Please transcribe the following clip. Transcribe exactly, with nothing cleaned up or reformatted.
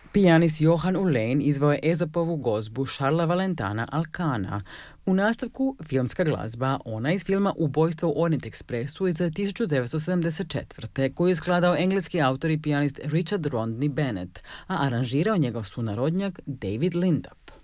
Pijanist Johan Ulein izveo je Ezopovu gozbu Šarla Valentana Alkana. U nastavku filmska glazba, ona iz filma Ubojstvo u Orient Expressu iz tisuću devetsto sedamdeset četvrte. koju je skladao engleski autor i pijanist Richard Rodney Bennett, a aranžirao njegov sunarodnjak David Lindup.